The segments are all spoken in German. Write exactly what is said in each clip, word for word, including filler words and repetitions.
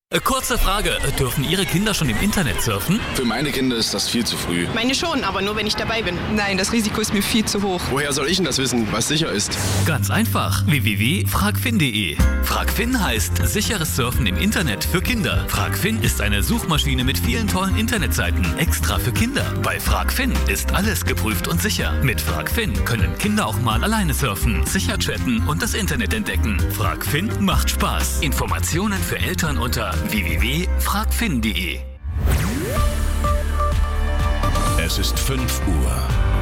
Äh, Kurze Frage, äh, dürfen Ihre Kinder schon im Internet surfen? Für meine Kinder ist das viel zu früh. Meine schon, aber nur wenn ich dabei bin. Nein, das Risiko ist mir viel zu hoch. Woher soll ich denn das wissen, was sicher ist? Ganz einfach, w w w punkt fragfin punkt de. Fragfin heißt sicheres Surfen im Internet für Kinder. Fragfin ist eine Suchmaschine mit vielen tollen Internetseiten, extra für Kinder. Bei Fragfin ist alles geprüft und sicher. Mit Fragfin können Kinder auch mal alleine surfen, sicher chatten und das Internet entdecken. Fragfin macht Spaß. Informationen für Eltern unter w w w punkt fragfin punkt de. Es ist fünf Uhr.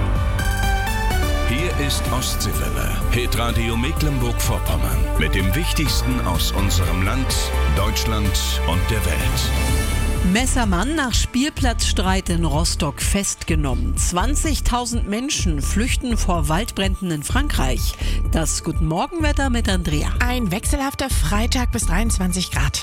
Hier ist Ostseewelle, Hitradio Mecklenburg-Vorpommern. Mit dem Wichtigsten aus unserem Land, Deutschland und der Welt. Messermann nach Spielplatzstreit in Rostock festgenommen. zwanzigtausend Menschen flüchten vor Waldbränden in Frankreich. Das Guten Morgenwetter mit Andrea. Ein wechselhafter Freitag bis dreiundzwanzig Grad.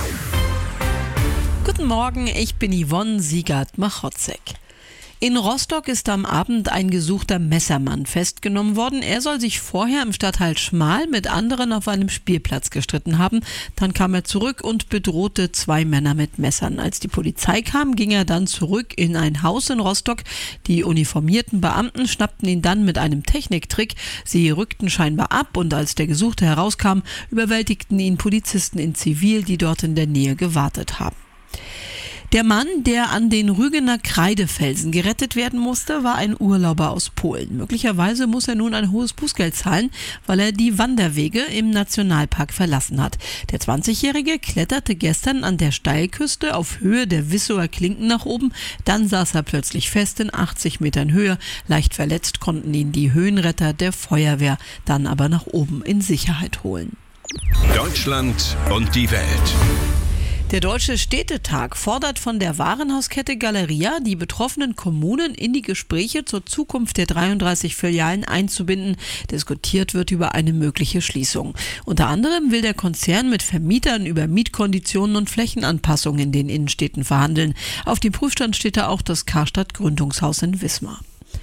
Guten Morgen, ich bin Yvonne Siegert-Machotzek. In Rostock ist am Abend ein gesuchter Messermann festgenommen worden. Er soll sich vorher im Stadtteil Schmal mit anderen auf einem Spielplatz gestritten haben. Dann kam er zurück und bedrohte zwei Männer mit Messern. Als die Polizei kam, ging er dann zurück in ein Haus in Rostock. Die uniformierten Beamten schnappten ihn dann mit einem Techniktrick. Sie rückten scheinbar ab und als der Gesuchte herauskam, überwältigten ihn Polizisten in Zivil, die dort in der Nähe gewartet haben. Der Mann, der an den Rügener Kreidefelsen gerettet werden musste, war ein Urlauber aus Polen. Möglicherweise muss er nun ein hohes Bußgeld zahlen, weil er die Wanderwege im Nationalpark verlassen hat. Der zwanzigjährige kletterte gestern an der Steilküste auf Höhe der Wissower Klinken nach oben. Dann saß er plötzlich fest in achtzig Metern Höhe. Leicht verletzt konnten ihn die Höhenretter der Feuerwehr dann aber nach oben in Sicherheit holen. Deutschland und die Welt. Der Deutsche Städtetag fordert von der Warenhauskette Galeria, die betroffenen Kommunen in die Gespräche zur Zukunft der dreiunddreißig Filialen einzubinden. Diskutiert wird über eine mögliche Schließung. Unter anderem will der Konzern mit Vermietern über Mietkonditionen und Flächenanpassungen in den Innenstädten verhandeln. Auf dem Prüfstand steht da auch das Karstadt Gründungshaus in Wismar.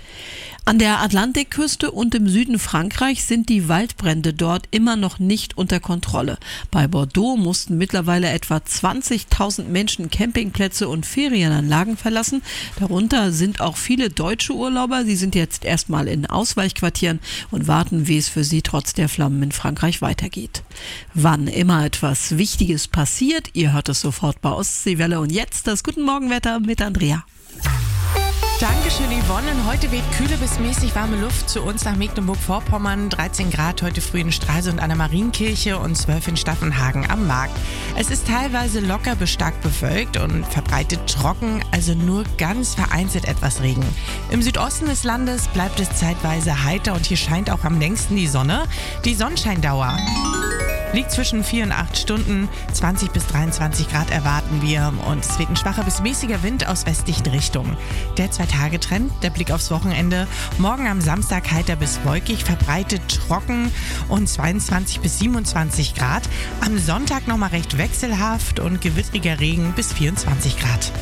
An der Atlantikküste und im Süden Frankreichs sind die Waldbrände dort immer noch nicht unter Kontrolle. Bei Bordeaux mussten mittlerweile etwa zwanzigtausend Menschen Campingplätze und Ferienanlagen verlassen. Darunter sind auch viele deutsche Urlauber. Sie sind jetzt erstmal in Ausweichquartieren und warten, wie es für sie trotz der Flammen in Frankreich weitergeht. Wann immer etwas Wichtiges passiert, ihr hört es sofort bei Ostseewelle. Und jetzt das Guten Morgenwetter mit Andrea. Dankeschön, Yvonne. Heute weht kühle bis mäßig warme Luft zu uns nach Mecklenburg-Vorpommern. dreizehn Grad heute früh in Stralsund an der Marienkirche und zwölf in Staffenhagen am Markt. Es ist teilweise locker bis stark bewölkt und verbreitet trocken, also nur ganz vereinzelt etwas Regen. Im Südosten des Landes bleibt es zeitweise heiter und hier scheint auch am längsten die Sonne. Die Sonnenscheindauer liegt zwischen vier und acht Stunden, zwanzig bis dreiundzwanzig Grad erwarten wir und es weht ein schwacher bis mäßiger Wind aus westlichen Richtungen. Der Zwei-Tage-Trend, der Blick aufs Wochenende, morgen am Samstag heiter bis wolkig, verbreitet trocken und zweiundzwanzig bis siebenundzwanzig Grad. Am Sonntag nochmal recht wechselhaft und gewittriger Regen bis vierundzwanzig Grad.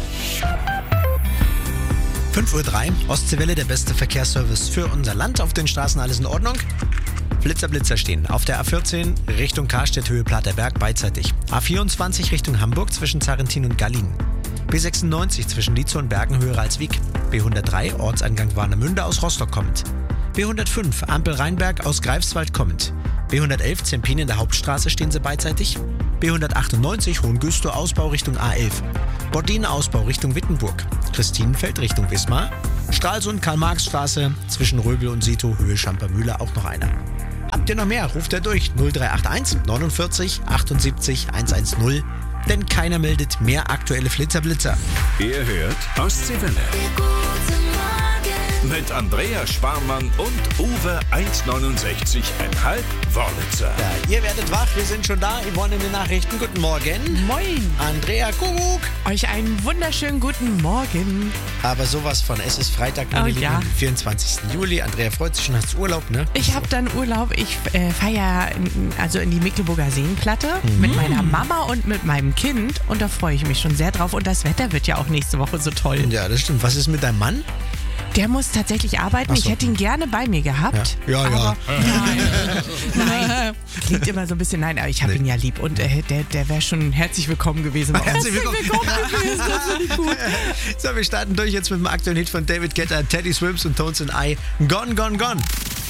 fünf Uhr drei, Ostseewelle, der beste Verkehrsservice für unser Land. Auf den Straßen alles in Ordnung? Blitzer, Blitzer stehen. Auf der A vierzehn Richtung Karstedt, Höhe Platerberg beidseitig. A vierundzwanzig Richtung Hamburg zwischen Zarentin und Gallien. B sechsundneunzig zwischen Lietzow und Bergen, Höhe Ralswiek. B hundertdrei Ortseingang Warnemünde aus Rostock kommend. B hundertfünf Ampel Rheinberg aus Greifswald kommend. B hundertelf Zempin in der Hauptstraße stehen sie beidseitig. B hundertachtundneunzig Hohengüstrow Ausbau Richtung A elf. Bordin Ausbau Richtung Wittenburg. Christinenfeld Richtung Wismar. Stralsund Karl-Marx-Straße zwischen Röbel und Sito, Höhe Schampermühle auch noch einer. Habt ihr noch mehr? Ruft er durch null drei acht eins neunundvierzig achtundsiebzig hundertzehn, denn keiner meldet mehr aktuelle Flitzer-Blitzer. Ihr hört Ostseewelle. Mit Andrea Sparmann und Uwe eins neunundsechzig Komma fünf Wörlitzer. Ja, ihr werdet wach, wir sind schon da. Yvonne in den Nachrichten. Guten Morgen. Moin. Andrea Kuckuck. Euch einen wunderschönen guten Morgen. Aber sowas von, es ist Freitag, meine Oh, Lieben, ja. vierundzwanzigsten Juli. Andrea freut sich schon, hast Urlaub, ne? Ich habe dann Urlaub. Ich äh, fahre ja in, also in die Mecklenburger Seenplatte Mhm. mit meiner Mama und mit meinem Kind. Und da freue ich mich schon sehr drauf. Und das Wetter wird ja auch nächste Woche so toll. Ja, das stimmt. Was ist mit deinem Mann? Der muss tatsächlich arbeiten. Ach so. Ich hätte ihn gerne bei mir gehabt. Ja, ja. ja. Aber nein, nein. Klingt immer so ein bisschen, nein, aber ich habe Nee. ihn ja lieb. Und äh, der, der wäre schon herzlich willkommen gewesen. Herzlich willkommen. gewesen, das finde ich gut. So, wir starten durch jetzt mit dem aktuellen Hit von David Guetta, Teddy Swims und Tones and I. Gone, gone, gone.